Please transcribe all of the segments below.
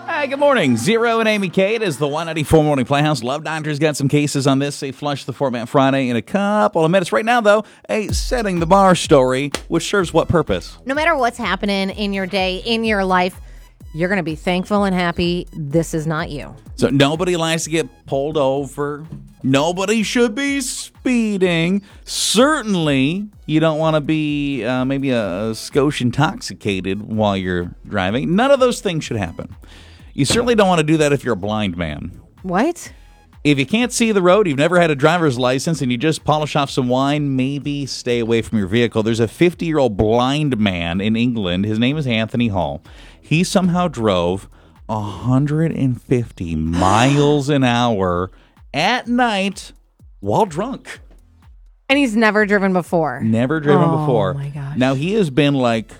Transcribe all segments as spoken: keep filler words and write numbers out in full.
Hi, good morning. Zero and Amy Kate is the one ninety-four Morning Playhouse. Love Doctor's got some cases on this. They flush the format Friday in a couple of minutes. Right now, though, a setting the bar story, which serves what purpose? No matter what's happening in your day, in your life, you're going to be thankful and happy this is not you. So nobody likes to get pulled over. Nobody should be speeding. Certainly, you don't want to be uh, maybe a, a skosh intoxicated while you're driving. None of those things should happen. You certainly don't want to do that if you're a blind man. What? If you can't see the road, you've never had a driver's license, and you just polish off some wine, maybe stay away from your vehicle. There's a fifty-year-old blind man in England. His name is Anthony Hall. He somehow drove one hundred fifty miles an hour at night while drunk. And he's never driven before. Never driven oh, before. Oh, my gosh. Now, he has been, like,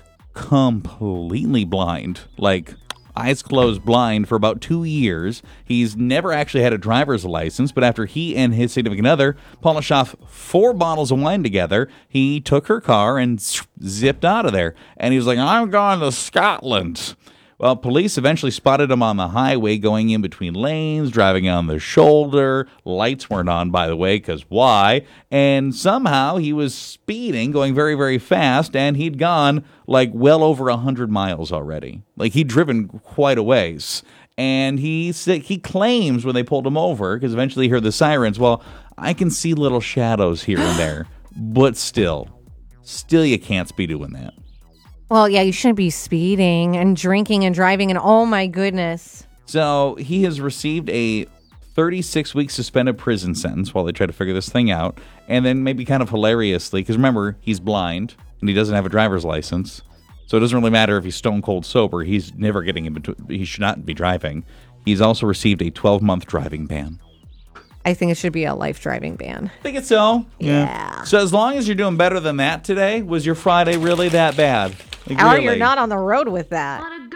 completely blind, like eyes closed blind for about two years. He's never actually had a driver's license, but after he and his significant other polished off four bottles of wine together, he took her car and zipped out of there. And he was like, I'm going to Scotland. Well, police eventually spotted him on the highway going in between lanes, driving on the shoulder. Lights weren't on, by the way, because why? And somehow he was speeding, going very, very fast, and he'd gone like well over one hundred miles already. Like he'd driven quite a ways. And he said, he claims when they pulled him over, because eventually he heard the sirens, well, I can see little shadows here and there, but still, still you can't be doing that. Well, yeah, you shouldn't be speeding and drinking and driving, and oh my goodness. So he has received a thirty-six week suspended prison sentence while they try to figure this thing out. And then maybe kind of hilariously, because remember, he's blind and he doesn't have a driver's license. So it doesn't really matter if he's stone cold sober. He's never getting in between. He should not be driving. He's also received a twelve month driving ban. I think it should be a life driving ban. I think it's so. Yeah. yeah. So as long as you're doing better than that today, was your Friday really that bad? Like, Or really? you're not on the road with that.